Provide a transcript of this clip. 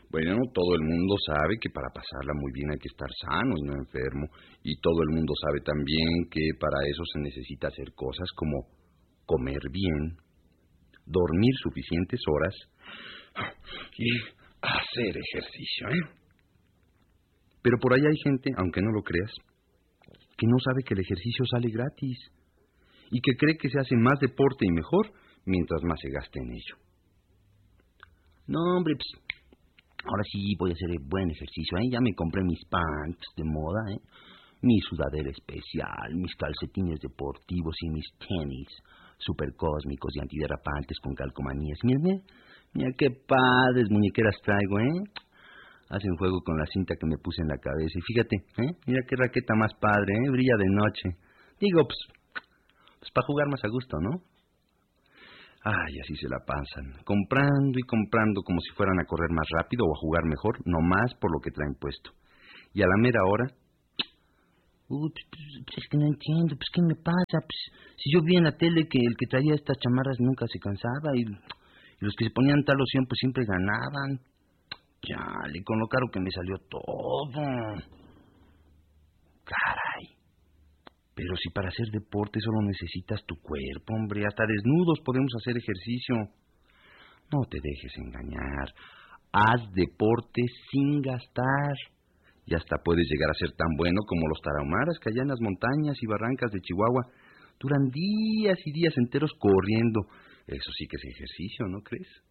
Bueno, todo el mundo sabe que para pasarla muy bien hay que estar sano y no enfermo. Y todo el mundo sabe también que para eso se necesita hacer cosas como comer bien, dormir suficientes horas y hacer ejercicio, ¿eh? Pero por ahí hay gente, aunque no lo creas, que no sabe que el ejercicio sale gratis y que cree que se hace más deporte y mejor mientras más se gaste en ello. No, hombre, ahora sí voy a hacer buen ejercicio, ¿eh? Ya me compré mis pants de moda, ¿eh? Mi sudadera especial, mis calcetines deportivos y mis tenis super cósmicos y antiderrapantes con calcomanías. Mira qué padres muñequeras traigo, ¿eh? Hacen juego con la cinta que me puse en la cabeza. Y fíjate, mira qué raqueta más padre, brilla de noche. Digo, pues para jugar más a gusto, ¿no? Ay, así se la pasan, comprando y comprando como si fueran a correr más rápido o a jugar mejor, nomás por lo que traen puesto. Y a la mera hora... Es que no entiendo, ¿qué me pasa? Si yo vi en la tele que el que traía estas chamarras nunca se cansaba y los que se ponían tal loción pues siempre ganaban. Chale, con lo caro que me salió todo. Caray. Pero si para hacer deporte solo necesitas tu cuerpo, hombre, hasta desnudos podemos hacer ejercicio. No te dejes engañar. Haz deporte sin gastar. Y hasta puedes llegar a ser tan bueno como los tarahumaras que allá en las montañas y barrancas de Chihuahua duran días y días enteros corriendo. Eso sí que es ejercicio, ¿no crees?